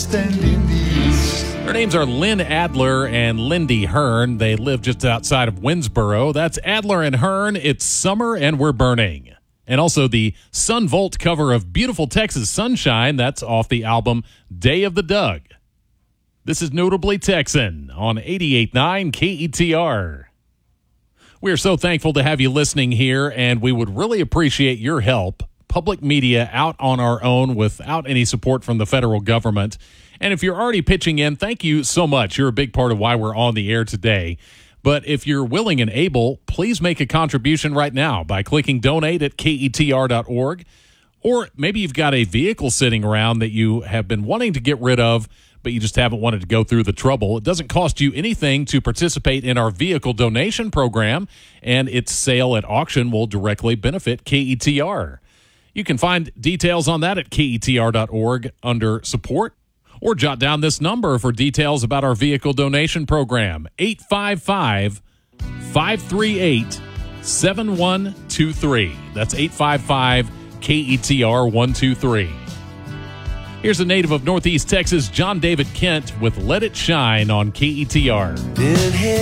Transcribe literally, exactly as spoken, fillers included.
and in the east. Their names are Lynn Adler and Lindy Hearn. They live just outside of Winsboro. That's Adler and Hearn. It's summer and we're burning. And also the Sun Volt cover of Beautiful Texas Sunshine. That's off the album Day of the Doug. This is Notably Texan on eighty-eight point nine K E T R. We are so thankful to have you listening here, and we would really appreciate your help. Public media out on our own without any support from the federal government. And if you're already pitching in, thank you so much. You're a big part of why we're on the air today. But if you're willing and able, please make a contribution right now by clicking donate at K E T R dot org. Or maybe you've got a vehicle sitting around that you have been wanting to get rid of, but you just haven't wanted to go through the trouble. It doesn't cost you anything to participate in our vehicle donation program, and its sale at auction will directly benefit K E T R. You can find details on that at K E T R dot org under support, or jot down this number for details about our vehicle donation program, eight five five, five three eight, seven one two three. That's eight five five, K E T R one two three. Here's a native of Northeast Texas, John David Kent, with Let It Shine on K E T R.